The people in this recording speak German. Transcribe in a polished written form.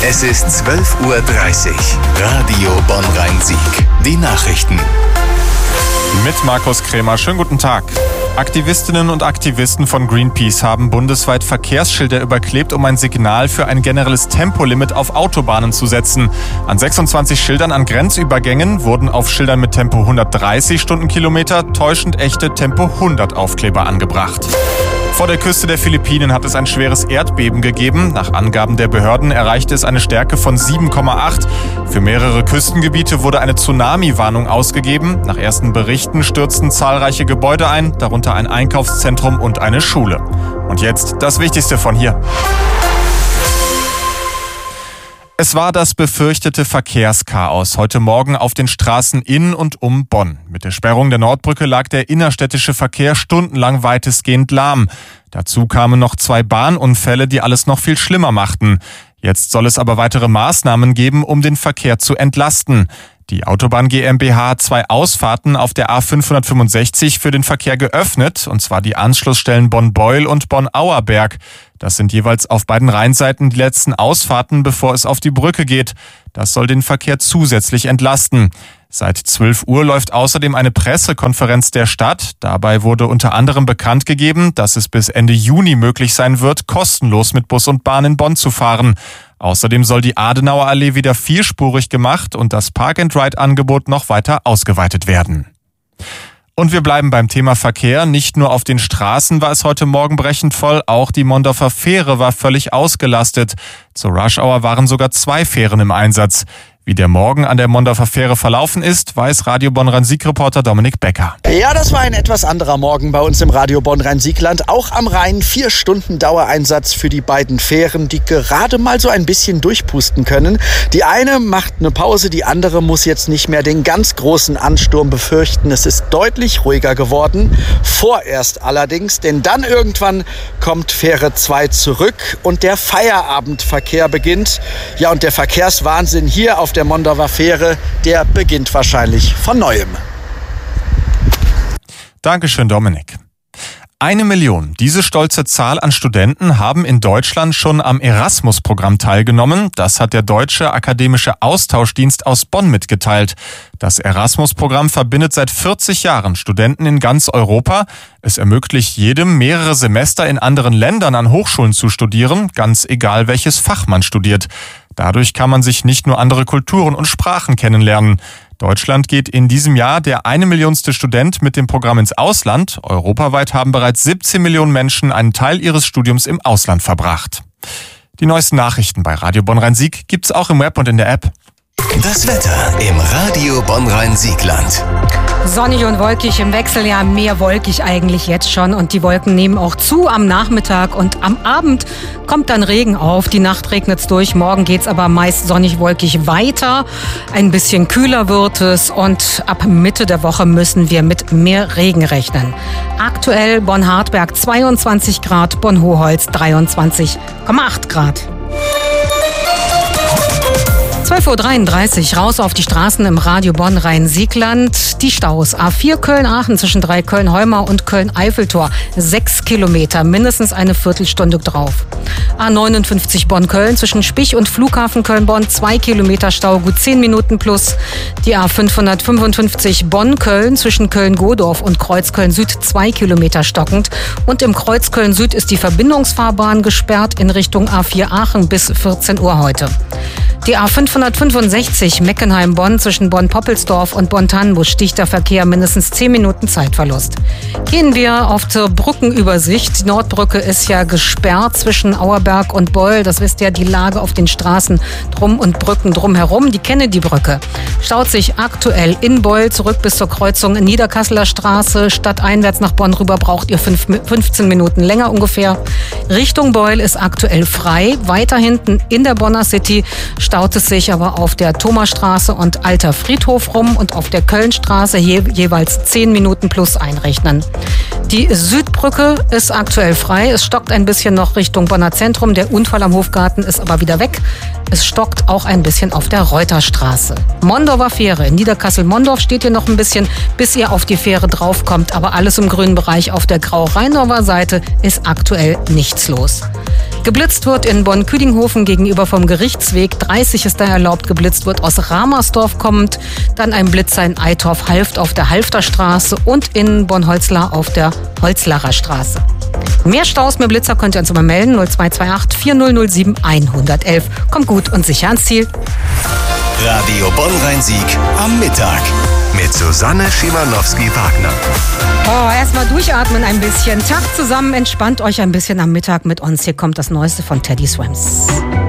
Es ist 12:30 Uhr. Radio Bonn-Rhein-Sieg. Die Nachrichten. Mit Markus Krämer. Schönen guten Tag. Aktivistinnen und Aktivisten von Greenpeace haben bundesweit Verkehrsschilder überklebt, um ein Signal für ein generelles Tempolimit auf Autobahnen zu setzen. An 26 Schildern an Grenzübergängen wurden auf Schildern mit Tempo 130 Stundenkilometer täuschend echte Tempo 100 Aufkleber angebracht. Vor der Küste der Philippinen hat es ein schweres Erdbeben gegeben. Nach Angaben der Behörden erreichte es eine Stärke von 7,8. Für mehrere Küstengebiete wurde eine Tsunami-Warnung ausgegeben. Nach ersten Berichten stürzten zahlreiche Gebäude ein, darunter ein Einkaufszentrum und eine Schule. Und jetzt das Wichtigste von hier. Es war das befürchtete Verkehrschaos heute Morgen auf den Straßen in und um Bonn. Mit der Sperrung der Nordbrücke lag der innerstädtische Verkehr stundenlang weitestgehend lahm. Dazu kamen noch 2 Bahnunfälle, die alles noch viel schlimmer machten. Jetzt soll es aber weitere Maßnahmen geben, um den Verkehr zu entlasten. Die Autobahn GmbH hat 2 Ausfahrten auf der A565 für den Verkehr geöffnet, und zwar die Anschlussstellen Bonn-Beuel und Bonn-Auerberg. Das sind jeweils auf beiden Rheinseiten die letzten Ausfahrten, bevor es auf die Brücke geht. Das soll den Verkehr zusätzlich entlasten. Seit 12 Uhr läuft außerdem eine Pressekonferenz der Stadt. Dabei wurde unter anderem bekannt gegeben, dass es bis Ende Juni möglich sein wird, kostenlos mit Bus und Bahn in Bonn zu fahren. Außerdem soll die Adenauer Allee wieder vierspurig gemacht und das Park-and-Ride-Angebot noch weiter ausgeweitet werden. Und wir bleiben beim Thema Verkehr. Nicht nur auf den Straßen war es heute Morgen brechend voll, auch die Mondorfer Fähre war völlig ausgelastet. Zur Rush-Hour waren sogar 2 Fähren im Einsatz. Wie der Morgen an der Mondorfer Fähre verlaufen ist, weiß Radio Bonn-Rhein-Sieg-Reporter Dominik Becker. Ja, das war ein etwas anderer Morgen bei uns im Radio Bonn-Rhein-Siegland. Auch am Rhein 4 Stunden Dauereinsatz für die beiden Fähren, die gerade mal so ein bisschen durchpusten können. Die eine macht eine Pause, die andere muss jetzt nicht mehr den ganz großen Ansturm befürchten. Es ist deutlich ruhiger geworden. Vorerst allerdings, denn dann irgendwann kommt Fähre 2 zurück und der Feierabendverkehr beginnt. Ja, und der Verkehrswahnsinn hier auf der Mondorfer Fähre, der beginnt wahrscheinlich von Neuem. Dankeschön, Dominik. 1 Million, diese stolze Zahl an Studenten haben in Deutschland schon am Erasmus-Programm teilgenommen. Das hat der Deutsche Akademische Austauschdienst aus Bonn mitgeteilt. Das Erasmus-Programm verbindet seit 40 Jahren Studenten in ganz Europa. Es ermöglicht jedem, mehrere Semester in anderen Ländern an Hochschulen zu studieren, ganz egal welches Fach man studiert. Dadurch kann man sich nicht nur andere Kulturen und Sprachen kennenlernen. Deutschland geht in diesem Jahr der 1 Millionste Student mit dem Programm ins Ausland. Europaweit haben bereits 17 Millionen Menschen einen Teil ihres Studiums im Ausland verbracht. Die neuesten Nachrichten bei Radio Bonn-Rhein-Sieg gibt's auch im Web und in der App. Das Wetter im Radio Bonn-Rhein-Siegland. Sonnig und wolkig im Wechsel, ja mehr wolkig eigentlich jetzt schon, und die Wolken nehmen auch zu am Nachmittag und am Abend kommt dann Regen auf. Die Nacht regnet's durch, morgen geht's aber meist sonnig-wolkig weiter. Ein bisschen kühler wird es und ab Mitte der Woche müssen wir mit mehr Regen rechnen. Aktuell Bonn-Hartberg 22 Grad, Bonn-Hoholz 23,8 Grad. 12:33 Uhr, raus auf die Straßen im Radio Bonn-Rhein-Siegland. Die Staus A4 Köln-Aachen zwischen Dreiköln-Heumau und Köln-Eiffeltor. 6 Kilometer, mindestens eine Viertelstunde drauf. A59 Bonn-Köln zwischen Spich und Flughafen Köln-Bonn. 2 Kilometer Stau, gut 10 Minuten plus. Die A555 Bonn-Köln zwischen Köln-Godorf und Kreuzköln-Süd. 2 Kilometer stockend. Und im Kreuzköln-Süd ist die Verbindungsfahrbahn gesperrt in Richtung A4 Aachen bis 14 Uhr heute. Die A565 Meckenheim-Bonn zwischen Bonn-Poppelsdorf und Bonn-Tannenbusch sticht der Verkehr, mindestens 10 Minuten Zeitverlust. Gehen wir auf zur Brückenübersicht. Die Nordbrücke ist ja gesperrt zwischen Auerberg und Beuel. Das wisst ja die Lage auf den Straßen drum und Brücken drumherum. Die Kennedy-Brücke staut sich aktuell in Beuel zurück bis zur Kreuzung Niederkasseler Straße. Stadteinwärts nach Bonn rüber braucht ihr 15 Minuten länger ungefähr. Richtung Beuel ist aktuell frei. Weiter hinten in der Bonner City staut es sich aber auf der Thomasstraße und Alter Friedhof rum und auf der Kölnstraße jeweils 10 Minuten plus einrechnen. Die Südbrücke ist aktuell frei. Es stockt ein bisschen noch Richtung Bonner Zentrum. Der Unfall am Hofgarten ist aber wieder weg. Es stockt auch ein bisschen auf der Reuterstraße. Mondorfer Fähre in Niederkassel-Mondorf steht hier noch ein bisschen, bis ihr auf die Fähre draufkommt. Aber alles im grünen Bereich. Auf der Grau-Rheindorfer Seite ist aktuell nichts los. Geblitzt wird in Bonn-Küdinghofen gegenüber vom Gerichtsweg. 30 ist da erlaubt. Geblitzt wird aus Ramersdorf kommend. Dann ein Blitzer in Eitorf-Halft auf der Halfterstraße und in Bonn-Holzlar auf der Holzlarer Straße. Mehr Staus mit Blitzer könnt ihr uns immer melden. 0228 4007 111. Kommt gut und sicher ans Ziel. Radio Bonn-Rhein-Sieg am Mittag mit Susanne Schimanowski-Wagner. Oh, erstmal durchatmen ein bisschen. Tag zusammen, entspannt euch ein bisschen am Mittag mit uns. Hier kommt das Neueste von Teddy Swims.